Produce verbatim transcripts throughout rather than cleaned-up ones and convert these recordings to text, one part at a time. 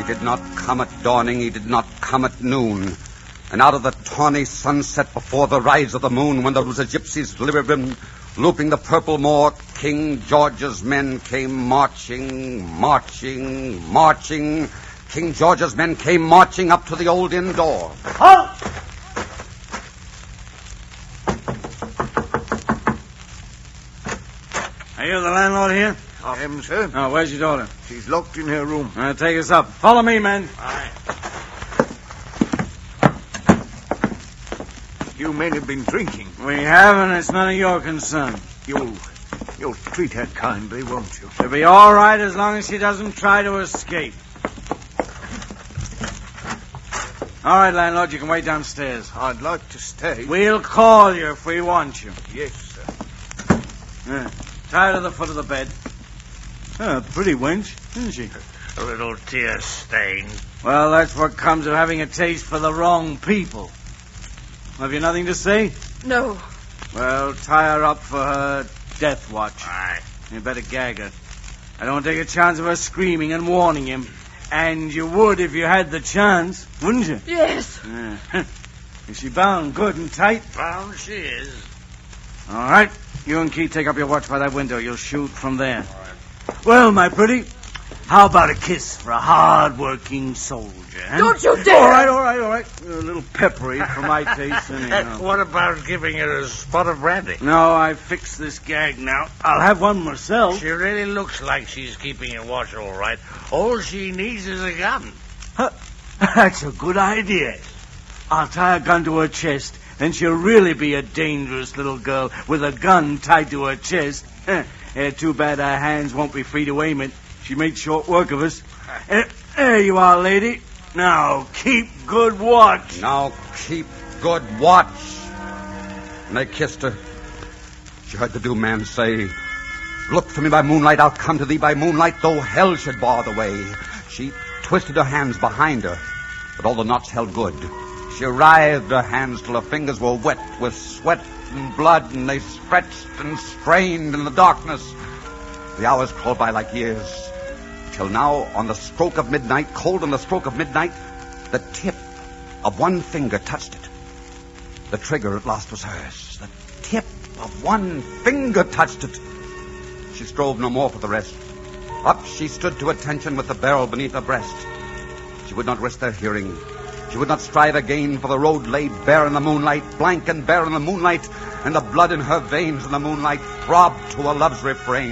did not come at dawning, he did not come at noon. And out of the tawny sunset before the rise of the moon, when there was a gypsy's ribbon looping the purple moor, King George's men came marching, marching, marching. King George's men came marching up to the old inn door. Halt! Are you the landlord here? I am, sir. Oh, where's your daughter? She's locked in her room. Uh, take us up. Follow me, men. Aye. You men have been drinking. We have, and it's none of your concern. You'll, you'll treat her kindly, won't you? She'll be all right as long as she doesn't try to escape. All right, landlord, you can wait downstairs. I'd like to stay. We'll call you if we want you. Yes, sir. Yeah. Tie her to the foot of the bed. Oh, pretty wench, isn't she? A little tear stain. Well, that's what comes of having a taste for the wrong people. Have you nothing to say? No. Well, tie her up for her death watch. Aye. You better gag her. I don't take a chance of her screaming and warning him. And you would if you had the chance, wouldn't you? Yes. Yeah. Is she bound good and tight? Bound she is. All right. You and Keith take up your watch by that window. You'll shoot from there. Well, my pretty, how about a kiss for a hard-working soldier? Huh? Don't you dare! All right, all right, all right. A little peppery for my taste, anyhow. What about giving her a spot of brandy? No, I fixed this gag now. I'll have one myself. She really looks like she's keeping a watch all right. All she needs is a gun. Huh. That's a good idea. I'll tie a gun to her chest, then she'll really be a dangerous little girl with a gun tied to her chest. Eh, too bad our hands won't be free to aim it. She made short work of us. Eh, there you are, lady. Now, keep good watch. Now keep good watch. And they kissed her. She heard the doom man say, "Look for me by moonlight, I'll come to thee by moonlight, though hell should bar the way." She twisted her hands behind her, but all the knots held good. She writhed her hands till her fingers were wet with sweat and blood, and they stretched and strained in the darkness. The hours crawled by like years, till now, on the stroke of midnight, cold on the stroke of midnight, the tip of one finger touched it. The trigger at last was hers. The tip of one finger touched it. She strove no more for the rest. Up she stood to attention with the barrel beneath her breast. She would not risk their hearing. She would not strive again, for the road lay bare in the moonlight, blank and bare in the moonlight, and the blood in her veins in the moonlight throbbed to a love's refrain.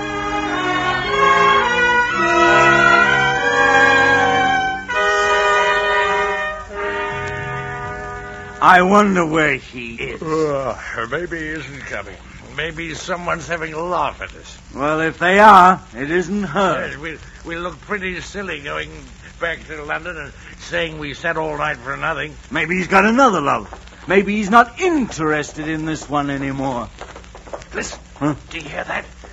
I wonder where he is. Uh, maybe he isn't coming. Maybe someone's having a laugh at us. Well, if they are, it isn't her. Yes, we, we look pretty silly going back to London and saying we sat all night for nothing. Maybe he's got another love. Maybe he's not interested in this one anymore. Listen, Huh? do you hear that?